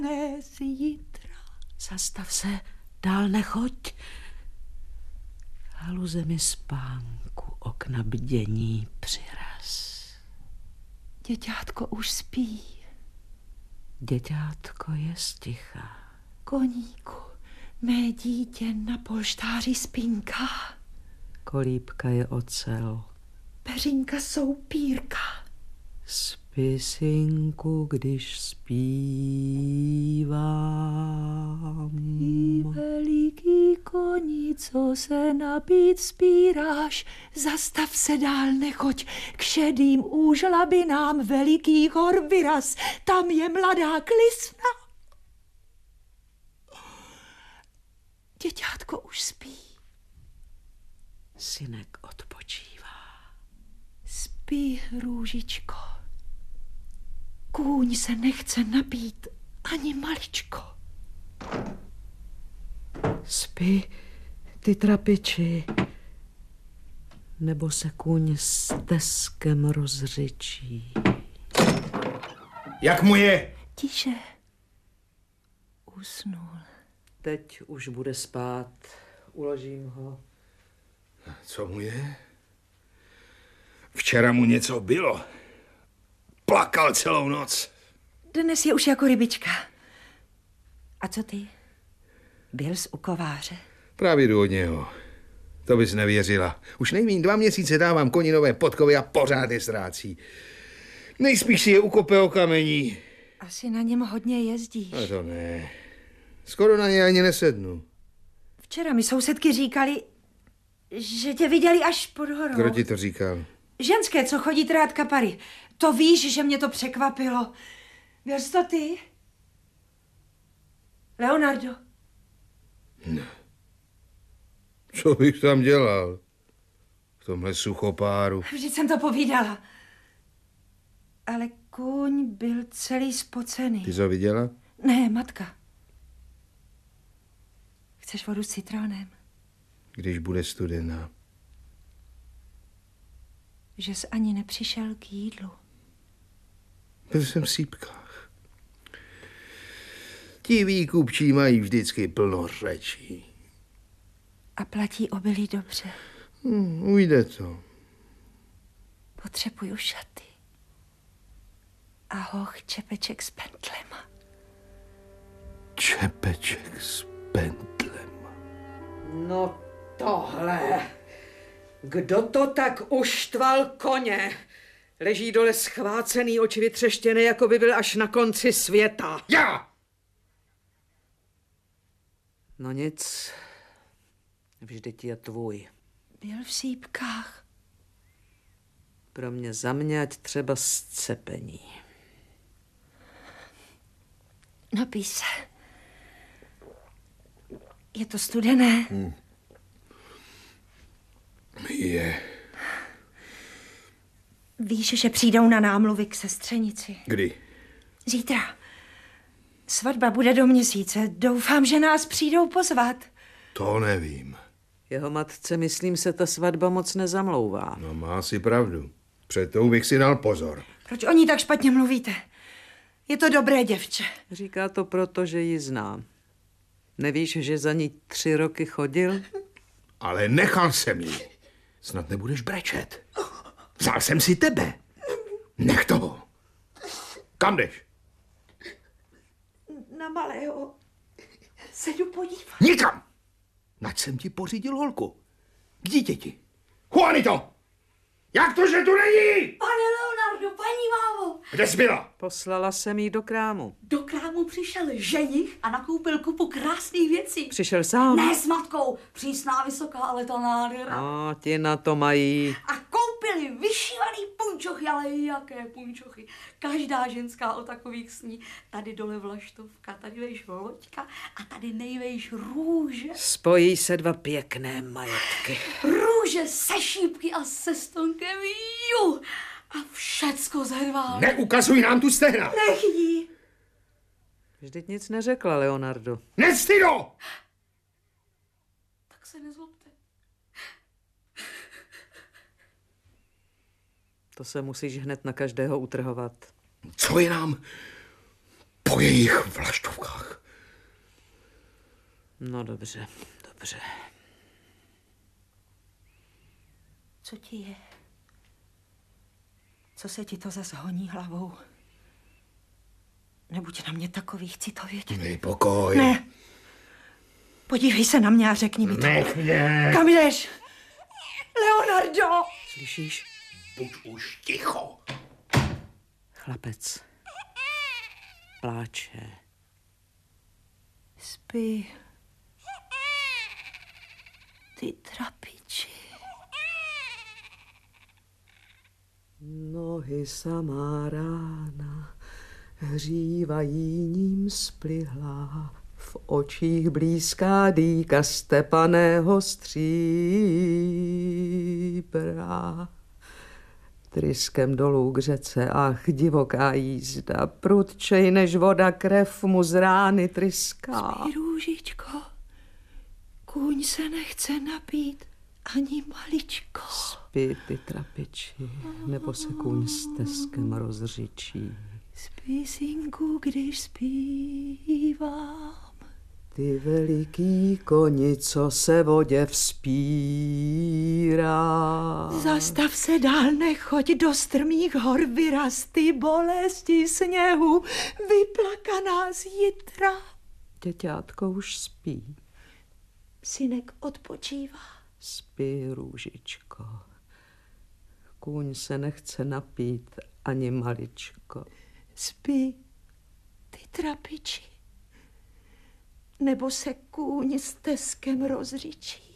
Ne zítra. Zastav se, dál nechoď. Haluze mi spánku, okna bdění přiraz. Děťátko už spí. Děťátko je sticha. Koníku, mé dítě na polštáři spínká. Kolíbka je ocel. Peřinka jsou pírka. Spí, synku, když zpívám. Ty veliký koni, co se napít spíráš, zastav se dál, nechoď k šedým úžlabinám velikých hor vyraz, tam je mladá klisna. Děťátko už spí. Synek odpočívá. Spí, růžičko. Kůň se nechce napít ani maličko. Spí, ty trapiči, nebo se kůň s teskem rozřečí. Jak mu je? Tiše. Usnul. Teď už bude spát. Uložím ho. Co mu je? Včera mu něco bylo. Plakal celou noc. Dnes je už jako rybička. A co ty? Byl jsi u kováře? Právě jdu od něho. To bys nevěřila. Už nejmíň 2 měsíce dávám koni nové podkovy a pořád je ztrácí. Nejspíš si je ukope o kamení. Asi na něm hodně jezdíš. A to ne. Skoro na ně ani nesednu. Včera mi sousedky říkali, že tě viděli až pod horou. Kdo ti to říkal? Ženské, co chodí trát kapary. To víš, že mě to překvapilo. Byl jsi to ty? Leonardo? Ne. Co bych tam dělal? V tomhle suchopáru. Vždyť jsem to povídala. Ale kůň byl celý spocený. Ty jsi ho viděla? Ne, matka. Chceš vodu s citronem? Když bude studená. Že jsi ani nepřišel k jídlu. Byl jsem v sípkách. Ti výkupčí mají vždycky plno řečí. A platí obilí dobře. Ujde to. Potřebuju šaty. A hoch čepeček s pentlema. Čepeček s pentlema. No tohle. Kdo to tak uštval koně? Leží dole schvácený, oči vytřeštěné, jako by byl až na konci světa. Já! No nic, vždyť je tvůj. Byl v sípkách. Pro mě za mě, ať třeba scepení. Napij se. Je to studené? Je. Víš, že přijdou na námluvy k sestřenici? Kdy? Zítra. Svatba bude do měsíce. Doufám, že nás přijdou pozvat. To nevím. Jeho matce, myslím, se ta svatba moc nezamlouvá. No má si pravdu. Před tou bych si dal pozor. Proč o ní tak špatně mluvíte? Je to dobré děvče. Říká to proto, že ji zná. Nevíš, že za ní 3 roky chodil? Ale nechal jsem ji. Snad nebudeš brečet. Vzal jsem si tebe. Nech toho. Kam jdeš? Na malého se jdu podívat. Nikam. Nať jsem ti pořídil holku. K dítěti. Juanito! Jak to, že tu není? Pane Leonardo, paní mámo! Kde jsi byla? Poslala jsem jí do krámu. Do krámu přišel ženich a nakoupil kupu krásných věcí. Přišel sám? Ne s matkou, přísná, vysoká, ale ta nádhera. No, ti na to mají. A koupili vyšívaný punčochy, ale jaké punčochy. Každá ženská o takových sní. Tady dole vlaštovka, tady vejš loďka a tady nejvejš růže. Spojí se 2 pěkné majetky. Růže se šípky a se stonkem, ju. A všecko z hedvábí. Neukazuj nám tu stehna. Nech jí. Vždyť nic neřekla, Leonardo. Nestydo! Tak se nezlobte. To se musíš hned na každého utrhovat. Co je nám po jejich vlaštovkách. No dobře, dobře. Co ti je? Co se ti to zas honí hlavou? Nebuď na mě takový, chci to vědět. Měj pokoj. Ne. Podívej se na mě a řekni mi to. Nech mě. Kam jdeš? Leonardo! Slyšíš? Buď už ticho. Chlapec. Pláče. Spí. Ty trapiči. Nohy samá rána hřívají ním splihlá, v očích blízká dýka stepaného stříbra. Tryskem dolů k řece, ach, divoká jízda, prudčej než voda, krev mu z rány tryská. Spí, růžičko, kůň se nechce napít ani maličko. Spí, ty trapiči, nebo se kůň s teskem rozřičí. Spí, synku, když zpívám. Ty veliký koni, co se vodě vzpírá. Zastav se dál, nechoď do strmých hor, vyraz ty bolesti sněhu, vyplakaná z jitra. Děťátko už spí. Synek odpočívá. Spí, růžičko. Kůň se nechce napít ani maličko. Spí, ty trapiči. Nebo se kůň s teskem rozřičí.